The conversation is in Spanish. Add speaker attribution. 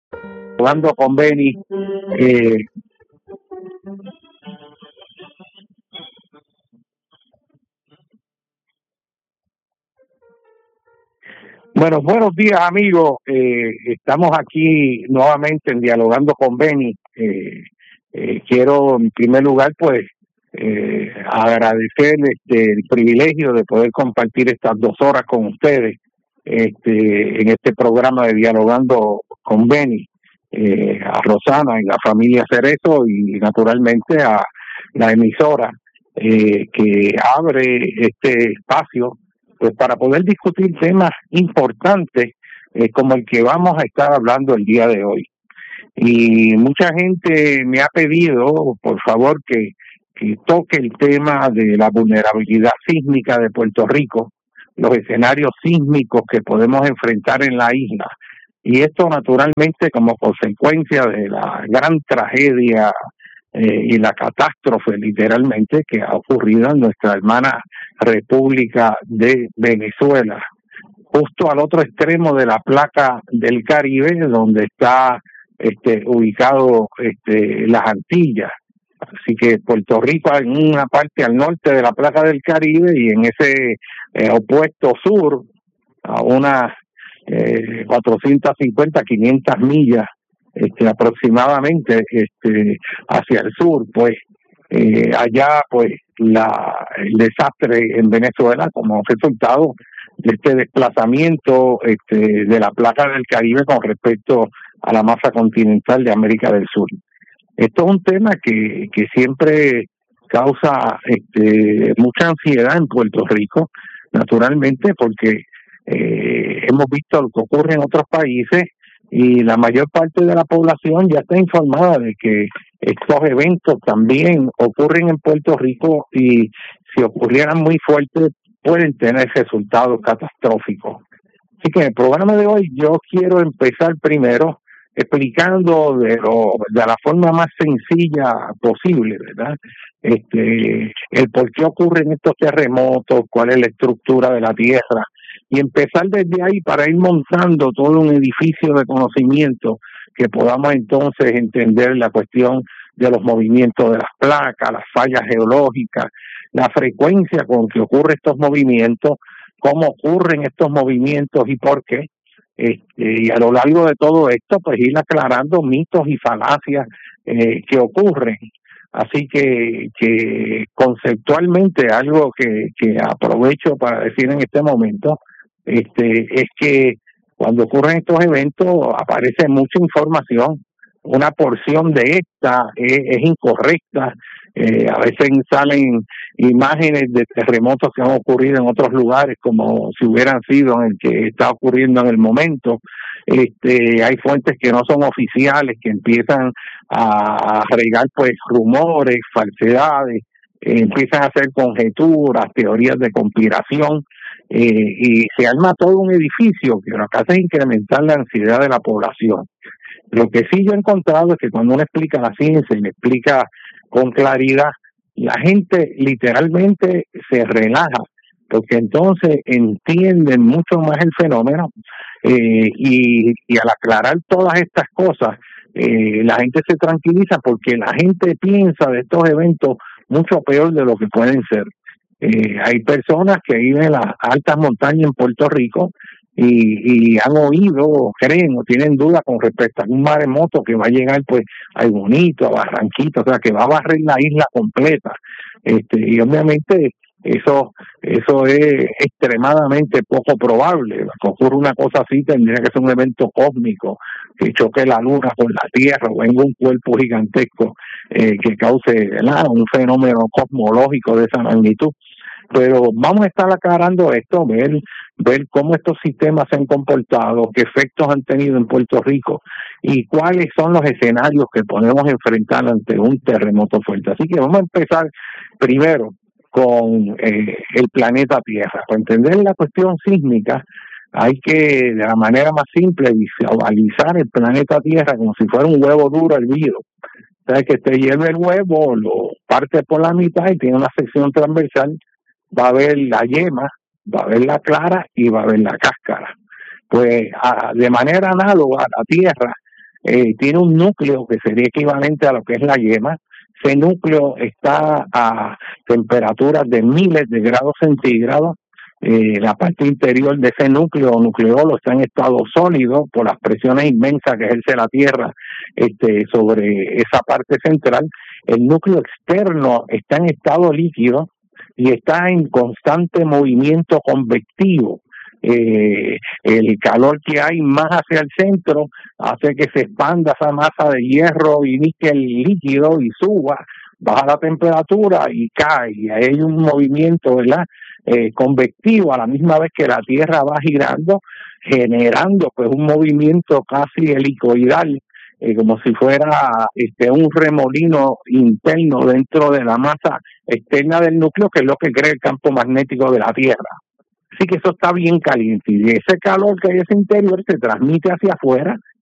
Speaker 1: Hablando con Benny, bueno, buenos días amigos, estamos aquí nuevamente en Dialogando con Benny. Quiero en primer lugar pues agradecer el privilegio de poder compartir estas 2 horas con ustedes en este programa de Dialogando con Benny, a Rosana y la familia Cerezo y naturalmente a la emisora que abre este espacio pues para poder discutir temas importantes como el que vamos a estar hablando el día de hoy. Y mucha gente me ha pedido, por favor, que toque el tema de la vulnerabilidad sísmica de Puerto Rico, los escenarios sísmicos que podemos enfrentar en la isla. Y esto naturalmente como consecuencia de la gran tragedia y la catástrofe literalmente que ha ocurrido en nuestra hermana República de Venezuela, justo al otro extremo de la placa del Caribe, donde está ubicado las Antillas. Así que Puerto Rico en una parte al norte de la placa del Caribe y en ese opuesto sur, a unas 450, 500 millas aproximadamente hacia el sur, pues allá pues el desastre en Venezuela como resultado de este desplazamiento de la placa del Caribe con respecto a la masa continental de América del Sur. Esto es un tema que siempre causa mucha ansiedad en Puerto Rico, naturalmente, porque hemos visto lo que ocurre en otros países y la mayor parte de la población ya está informada de que estos eventos también ocurren en Puerto Rico y si ocurrieran muy fuertes pueden tener resultados catastróficos. Así que en el programa de hoy yo quiero empezar primero explicando de la forma más sencilla posible, ¿verdad? El por qué ocurren estos terremotos, cuál es la estructura de la Tierra, y empezar desde ahí para ir montando todo un edificio de conocimiento que podamos entonces entender la cuestión de los movimientos de las placas, las fallas geológicas, la frecuencia con que ocurren estos movimientos, cómo ocurren estos movimientos y por qué. Y a lo largo de todo esto, pues ir aclarando mitos y falacias que ocurren. Así que conceptualmente algo que aprovecho para decir en este momento es que cuando ocurren estos eventos aparece mucha información. Una porción de esta es incorrecta. A veces salen imágenes de terremotos que han ocurrido en otros lugares como si hubieran sido en el que está ocurriendo en el momento. Hay fuentes que no son oficiales, que empiezan a regar pues rumores, falsedades, empiezan a hacer conjeturas, teorías de conspiración, y se arma todo un edificio que lo que hace es incrementar la ansiedad de la población. Lo que sí yo he encontrado es que cuando uno explica la ciencia y le explica con claridad, la gente literalmente se relaja, porque entonces entienden mucho más el fenómeno y al aclarar todas estas cosas, la gente se tranquiliza porque la gente piensa de estos eventos mucho peor de lo que pueden ser. Hay personas que viven en las altas montañas en Puerto Rico y han oído, creen o tienen dudas con respecto a un maremoto que va a llegar pues a Bonito, a Barranquito, o sea que va a barrer la isla completa. Y obviamente eso es extremadamente poco probable. Que ocurra una cosa así tendría que ser un evento cósmico, que choque la luna con la tierra o venga un cuerpo gigantesco que cause un fenómeno cosmológico de esa magnitud. Pero vamos a estar aclarando esto, ver cómo estos sistemas se han comportado, qué efectos han tenido en Puerto Rico y cuáles son los escenarios que podemos enfrentar ante un terremoto fuerte. Así que vamos a empezar primero con el planeta Tierra. Para entender la cuestión sísmica hay que, de la manera más simple, visualizar el planeta Tierra como si fuera un huevo duro hervido. O sea, que te hierve el huevo, lo parte por la mitad y tiene una sección transversal. Va a haber la yema, va a haber la clara y va a haber la cáscara. Pues de manera análoga a la Tierra tiene un núcleo que sería equivalente a lo que es la yema. Ese núcleo está a temperaturas de miles de grados centígrados. La parte interior de ese núcleo o nucleolo está en estado sólido por las presiones inmensas que ejerce la Tierra sobre esa parte central. El núcleo externo está en estado líquido y está en constante movimiento convectivo. El calor que hay más hacia el centro hace que se expanda esa masa de hierro y níquel líquido y suba, baja la temperatura y cae. Y hay un movimiento, ¿verdad?, convectivo a la misma vez que la Tierra va girando, generando pues un movimiento casi helicoidal, como si fuera un remolino interno dentro de la masa externa del núcleo, que es lo que crea el campo magnético de la Tierra. Así que eso está bien caliente y ese calor que hay en ese interior se transmite hacia afuera